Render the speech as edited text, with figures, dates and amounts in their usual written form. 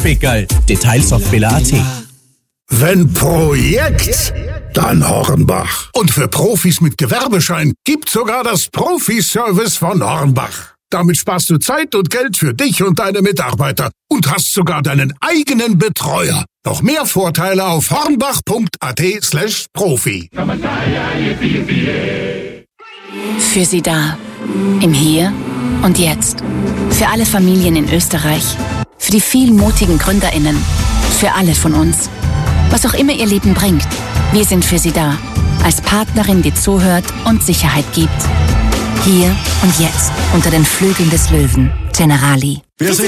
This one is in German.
Pickerl. Details auf billa.at. Wenn Projekt, dann Hornbach. Und für Profis mit Gewerbeschein gibt sogar das Profi-Service von Hornbach. Damit sparst du Zeit und Geld für dich und deine Mitarbeiter und hast sogar deinen eigenen Betreuer. Noch mehr Vorteile auf hornbach.at/Profi. Für Sie da. Im Hier und Jetzt. Für alle Familien in Österreich. Für die vielen mutigen GründerInnen. Für alle von uns. Was auch immer Ihr Leben bringt. Wir sind für Sie da. Als Partnerin, die zuhört und Sicherheit gibt. Hier und jetzt. Unter den Flügeln des Löwen. Generali.